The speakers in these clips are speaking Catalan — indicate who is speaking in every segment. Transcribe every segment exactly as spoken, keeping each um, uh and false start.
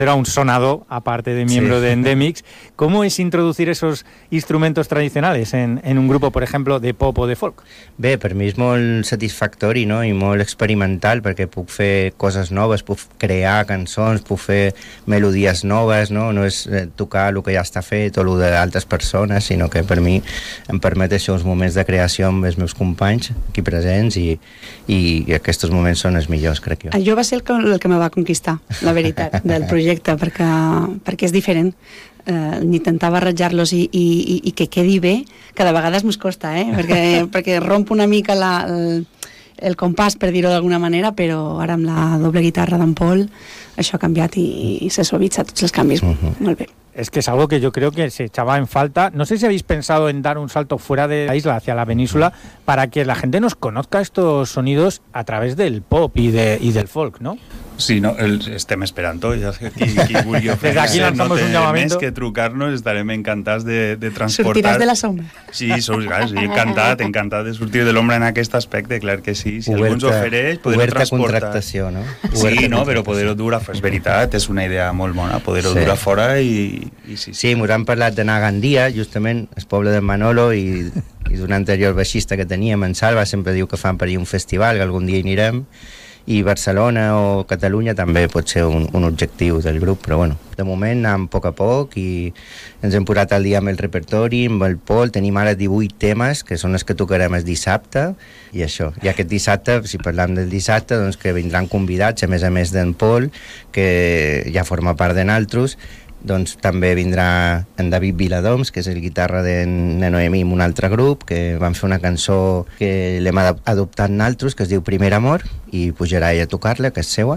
Speaker 1: Era un sonador, aparte de miembro sí. de Endemix. ¿Cómo es introducir esos instrumentos tradicionales en, en un grupo, por ejemplo, de pop o de folk?
Speaker 2: Bé, per mi és molt satisfactori, no? I molt experimental, perquè puc fer coses noves, puc crear cançons, puc fer melodies noves, no? No és tocar el que ja està fet o el d'altres persones, sinó que per mi em permet això, uns moments de creació amb els meus companys aquí presents, i, i aquests moments són els millors, crec jo.
Speaker 3: Jo va ser el que, el que me va conquistar, la veritat, del projecte, perquè, perquè és diferent. Eh, intentar barrejar-los i, i, i que quedi bé, cada vegada es mos costa, eh? perquè, perquè romp una mica la, el, el compàs, per dir-ho d'alguna manera, però ara amb la doble guitarra d'en Pol això ha canviat i, i se suavitza tots els canvis. Uh-huh. Molt bé.
Speaker 1: Es que es algo que yo creo que se echaba en falta. No sé si habéis pensado en dar un salto fuera de la isla, hacia la península, para que la gente nos conozca estos sonidos a través del pop y, de, y del folk, ¿no?
Speaker 4: Sí, no, el, estem esperant-ho, ja sé qui, qui vulgui
Speaker 1: Des d'aquí lanzamos
Speaker 4: no
Speaker 1: un llamamiento.
Speaker 4: Més que trucar-nos, estarem encantats de, de transportar...
Speaker 3: Sortiràs de la sombra.
Speaker 4: Sí, sous, clar, sí, encantat, encantat de sortir de l'ombra en aquest aspecte, clar que sí. Si algú ens ofereix, poder-ho transportar.
Speaker 2: Contractació, no?
Speaker 4: Sí, no, però poder-ho dur a... És veritat, és una idea molt bona, poder-ho sí. dur a fora i... i sí, sí.
Speaker 2: sí, m'ho han parlat d'anar a Gandia, justament, el poble de Manolo, i, i d'un anterior baixista que teníem, en Salva, sempre diu que fan per allà un festival, que algun dia hi anirem, i Barcelona o Catalunya també pot ser un, un objectiu del grup, però bueno, de moment anem a poc a poc i ens hem posat al dia amb el repertori, amb el Pol, tenim ara divuit temes que són els que tocarem el dissabte, i això, i aquest dissabte, si parlam del dissabte, doncs que vindran convidats, a més a més d'en Pol, que ja forma part de naltros, doncs també vindrà en David Viladoms, que és el guitarra de Noemí amb un altre grup, que van fer una cançó que l'hem adoptat naltros, que es diu Primer Amor, i pujarà ella a tocar-la, que és seua,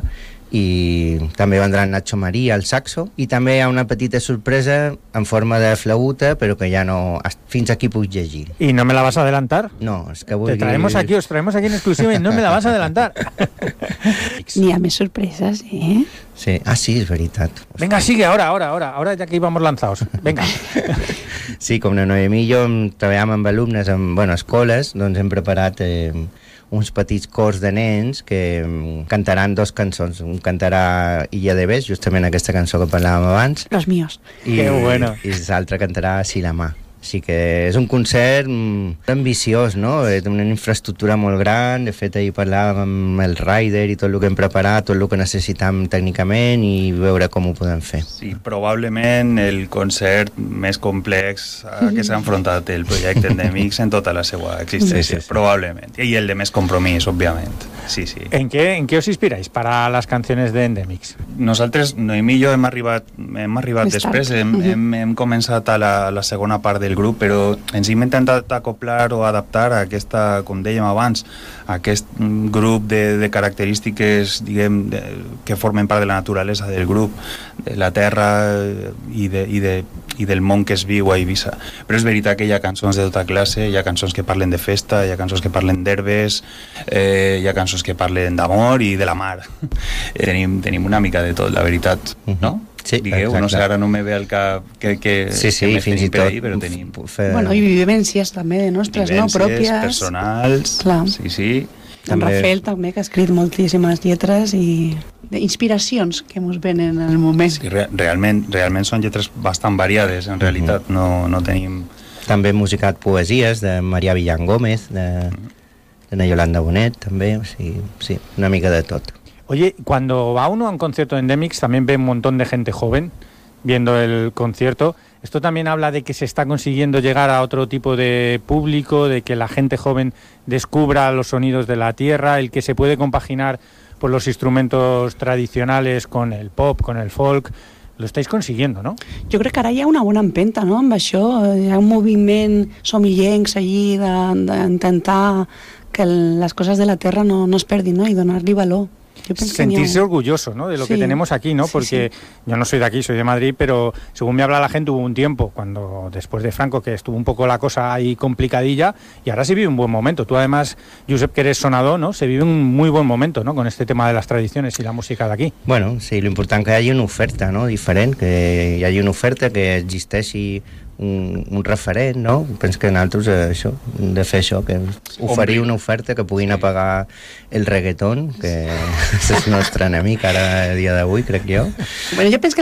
Speaker 2: i també vendrà Nacho María al saxo, i també hi ha una petita sorpresa en forma de flauta, però que ja no... Fins aquí puc llegir.
Speaker 1: ¿Y no me la vas a adelantar?
Speaker 2: No, es que vulgui...
Speaker 1: Te traemos aquí, os traemos aquí en exclusiva y no me la vas a adelantar.
Speaker 3: N'hi ha més sorpreses, eh?
Speaker 2: Sí. Ah, sí, és veritat.
Speaker 1: Venga, sigue, ahora, ahora, ahora, ahora ya que íbamos lanzados. Venga.
Speaker 2: Sí, com la Noemí i jo treballem amb alumnes en bueno, escoles, doncs hem preparat eh, uns petits cors de nens que cantaran dos cançons. Un cantarà Illa de Bes, justament aquesta cançó que parlàvem abans.
Speaker 3: Los míos.
Speaker 2: I,
Speaker 1: que bueno.
Speaker 2: I l'altre cantarà Si la mà. Així que és un concert ambiciós, no? És una infraestructura molt gran. De fet, ahir parlàvem amb el rider i tot el que hem preparat, tot el que necessitam tècnicament i veure com ho podem fer.
Speaker 4: Sí, probablement el concert més complex a què s'ha enfrontat el projecte Endemix en tota la seva existència, sí, sí, sí. Probablement. I el de més compromís, òbviament. Sí, sí.
Speaker 1: ¿En qué, ¿En qué os inspiráis para las canciones de Endemix?
Speaker 4: Nosaltres, Noemí i jo, hem arribat, hem arribat després, hem, hem, hem començat a la, la segona part del grup, però ens hem intentat acoplar o adaptar a aquesta, com dèiem abans, a aquest grup de, de característiques, diguem, de, que formen part de la naturalesa del grup, de la terra i, de, i, de, i del món que es viu a Eivissa. Però és veritat que hi ha cançons de tota classe, hi ha cançons que parlen de festa, hi ha cançons que parlen d'herbes, eh, hi ha cançons que parlen d'amor i de la mar. tenim, tenim una mica de tot, la veritat, no?
Speaker 2: Sí,
Speaker 4: digueu,
Speaker 2: exacte.
Speaker 4: No sé, ara no me ve al cap que, que,
Speaker 2: sí, sí,
Speaker 4: que
Speaker 2: fins i tot
Speaker 4: ahí, però tenim
Speaker 2: fer...
Speaker 3: bueno, i vivències també nostres,
Speaker 4: vivències,
Speaker 3: no? Pròpies,
Speaker 4: personals.
Speaker 3: Clar.
Speaker 4: Sí, sí.
Speaker 3: En també... Rafael també, que ha escrit moltíssimes lletres i inspiracions que ens venen en el moment.
Speaker 4: Sí, re realment, realment són lletres bastant variades, en realitat. Uh-huh. no, no tenim...
Speaker 2: També hem musicat poesies de María Villán Gómez, de, de na Yolanda Bonet, també, o sigui, sí, una mica de tot.
Speaker 1: Oye, cuando va uno a un concierto de Endemix también ve un montón de gente joven viendo el concierto. Esto también habla de que se está consiguiendo llegar a otro tipo de público, de que la gente joven descubra los sonidos de la tierra, el que se puede compaginar por los instrumentos tradicionales con el pop, con el folk. Lo estáis consiguiendo, no?
Speaker 3: Jo crec que ara hi ha una bona empenta, no?, amb això. Hi ha un moviment somillencs allí d'intentar que les coses de la terra no, no es perdin, no?, i donar-li valor.
Speaker 1: Sentirse orgulloso, ¿no?, de lo sí, que tenemos aquí, ¿no? Porque sí, sí. Yo no soy de aquí, soy de Madrid, pero según me habla la gente, hubo un tiempo, cuando después de Franco, que estuvo un poco la cosa ahí complicadilla, y ahora se vive un buen momento. Tú además, Josep, que eres sonador, ¿no?, se vive un muy buen momento, ¿no?, con este tema de las tradiciones y la música de aquí.
Speaker 2: Bueno, sí, lo important que hi hagi una oferta, no?, diferent, que hi hagi una oferta, que existeixi un, un referent, no? Penso que nosaltres eh, això, hem de fer això, que oferir una oferta que puguin sí. apagar el reggaeton, que és el nostre enemic ara a dia d'avui, crec jo.
Speaker 3: Bueno, jo penso que